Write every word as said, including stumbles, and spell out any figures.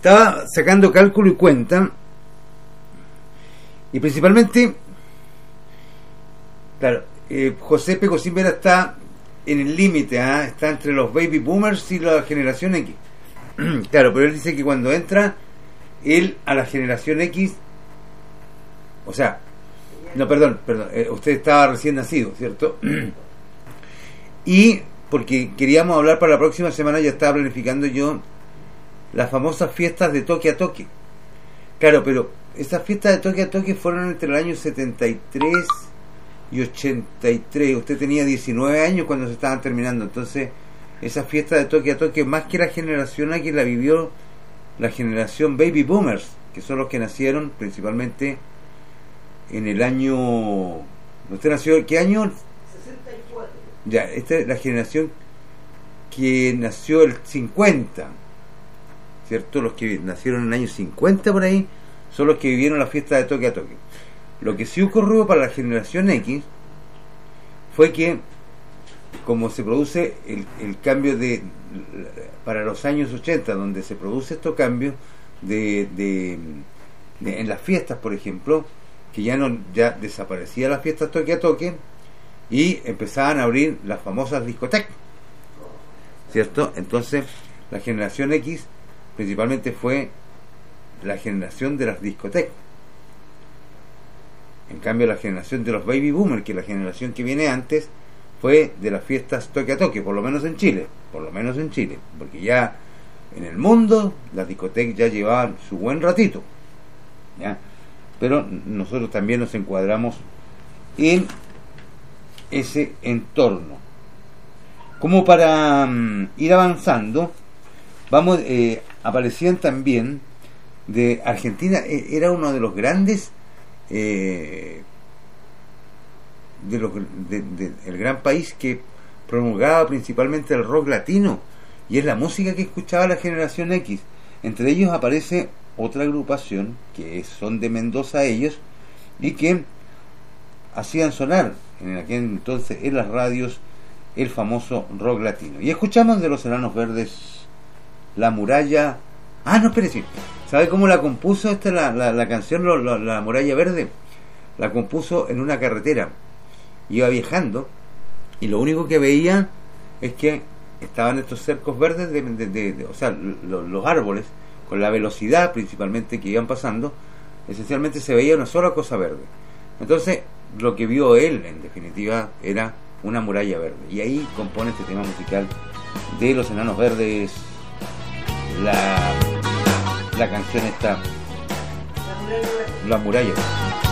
estaba sacando cálculo y cuenta, y principalmente, claro, eh, José Pecosín Vera está en el límite, ¿eh? Está entre los baby boomers y la generación X. Claro, pero él dice que cuando entra él a la generación X, o sea, no, perdón, perdón, eh, usted estaba recién nacido, ¿cierto? Y porque queríamos hablar para la próxima semana, ya estaba planificando yo las famosas fiestas de toque a toque. Claro, pero esas fiestas de toque a toque fueron entre el año setenta y tres y ochenta y tres. Usted tenía diecinueve años cuando se estaban terminando. Entonces, esa fiesta de toque a toque, más que la generación aquí, la vivió la generación baby boomers, que son los que nacieron principalmente en el año... ¿Usted nació qué año? sesenta y cuatro. Ya, esta es la generación que nació el cincuenta, ¿cierto? Los que nacieron en el año cincuenta por ahí son los que vivieron la fiesta de toque a toque. Lo que sí ocurrió para la generación X fue que, como se produce el, el cambio de para los años ochenta, donde se produce estos cambios de, de, de en las fiestas, por ejemplo, que ya no ya desaparecía las fiestas toque a toque y empezaban a abrir las famosas discotecas, ¿cierto? Entonces la generación X principalmente fue la generación de las discotecas. En cambio, la generación de los baby boomers, que es la generación que viene antes, fue de las fiestas toque a toque, por lo menos en Chile, por lo menos en Chile, porque ya en el mundo las discotecas ya llevaban su buen ratito, ¿ya? Pero nosotros también nos encuadramos en ese entorno. Como para um, ir avanzando, vamos, eh, aparecían también de Argentina, eh, era uno de los grandes eh, de los de, de, el gran país que promulgaba principalmente el rock latino, y es la música que escuchaba la generación X. Entre ellos aparece otra agrupación que son de Mendoza ellos, y que hacían sonar en aquel entonces en las radios el famoso rock latino. Y escuchamos de los Enanos Verdes La Muralla. Ah, no, espérese, ¿sabe cómo la compuso esta la, la, la canción lo, lo, La Muralla Verde? La compuso en una carretera. Iba viajando y lo único que veía es que estaban estos cercos verdes de, de, de, de, o sea, lo, los árboles, con la velocidad principalmente que iban pasando, esencialmente se veía una sola cosa verde. Entonces lo que vio él en definitiva era una muralla verde, y ahí compone este tema musical de los Enanos Verdes, la, la canción esta, La Muralla Verde.